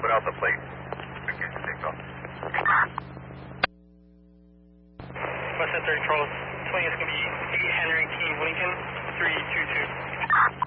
put out the plate. Okay, take off. Western 30 Charles, swing is going to be 8 Henry T. Lincoln 322.